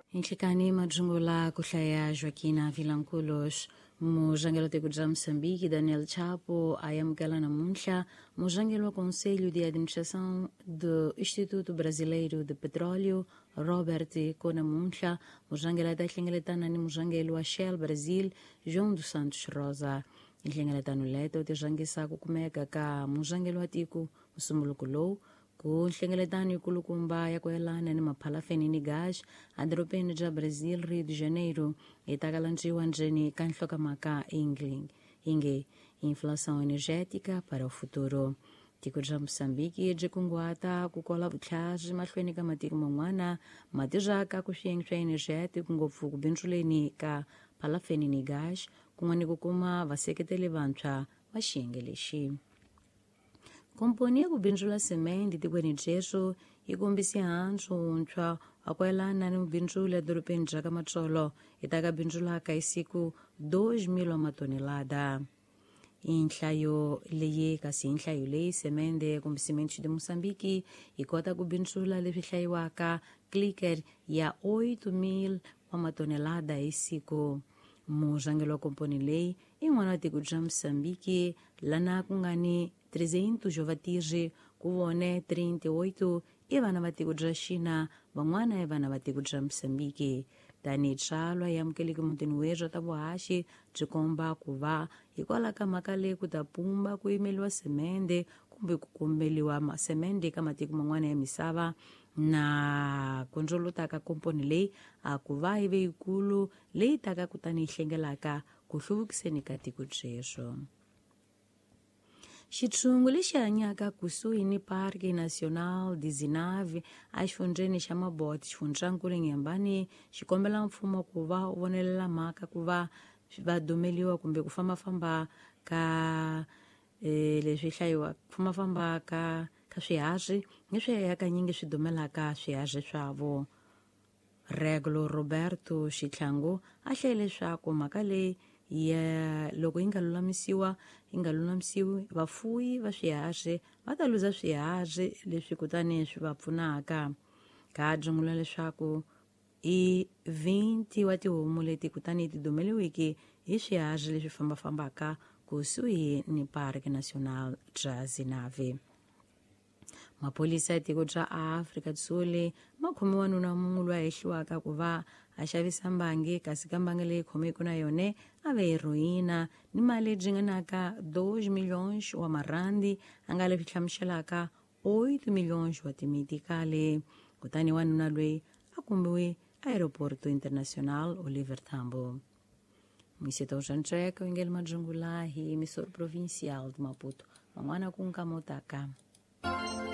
Inchikani majungula kuhlaya Joaquina Vilanculos, mujangelo de Moçambique, Daniel Chapo, ayamgala namuncha, mujangelo Conselho de Administração do Instituto Brasileiro de Petróleo, Robert Conamuncha, mujangela da Xengeletana ni mujangelo a Shell Brasil, João dos Santos Rosa. Xengeletano leto de jangisa kukumeka ka mujangelo atiku, musumulukulou, ku nhlengeletano ikulukumba ya kuelana ni maphalafeni ni gás adropeni ja Brasil Rio de Janeiro itakalanjiwa njeni kanhloka maka inge inflação energética para o futuro. Tiku ja Moçambique jikungwata kukola vutlhaji mahlweni ka matiko man'wana matijaka kuxienxwa energético ngopfu kubindzuleni ka phalafeni ni gás kun'wani kukuma vaseketeli vantshwa va xiyenge lexi. Komponi ya kubindzula semente tikweni jesu ikombise hancho untshwa akuelana ni mubindzula edorobeni ja Kamatsolo itakabindzulaka isiku 2,000 wa matonelada. Inhlayo leyi kasi inhlayo leyi semente kumbisimento de Moçambique ikota kubindzula leswi hlayiwaka clicker ya 8,000 wa matonelada isiku. Mujangelo wa komponi leyi in'wana wa tiko ja Moçambique lana kungani 300 vatirhi kuvone 38 i vana va tiko ja China van'wana i vana va tiko ja Moçambique. Tani tsalwa ya mukeleki mutini wezwa ta vuhaxi byi komba ku va hikwalaho ka mhaka leyi ku ta pumba ku yimeliwa semente kumbe ku kombeliwa masemente ka matiko man'wana ya misava na kondzoluta ka komponi leyi a ku va yi ve yikulu leyi taka kutani yi hlengelaka ku hluvukiseni ka tiko byeswo. Xitshungu lexi hanyaka kusuhi ni Parque Nacional de Zinave a xifundzeni xa Mabote xifundzhankulu Nyembani xikombela mfumo ku va u vonelela mhaka ku va va dumeliwa kumbe ku fambafamba ka leswi hlayiwa fambafamba ka swiharhi leswi hakanyingi swi dumelaka swiharhi swavo. Regulo Roberto Xitlangu a hlaye leswaku mhaka leyi ya loko yi nga lulamisiwi vafuyi va swiharhi va ta luza swiharhi leswi kutani swi va pfunaka. Ka byungula leswaku i 20 wa tihomu leti kutani ti dumeliwiki hi swiharhi leswi fambafambaka kusuhi ni Parque Nacional ja Zinave. Mapolisa ya tiko ja Afrika Dzule ma khomiwa nuna mun'we loyi a hehliwaka ku va a xavisa mbangi kasi ka mbangi leyi khomeku na yone a ve heroina ni mali leyi ringanaka 2 milhões wa marandi a nga leswi hlamuxelaka 8 milhões wa timetikale. Kutani wanuna loyi a kumbiwe aeroporto internacional Oliver Tambo. Mwiseta uxanxeka ingeli majungula hi emisoro provincial de Maputo van'wana ku nkamotaka.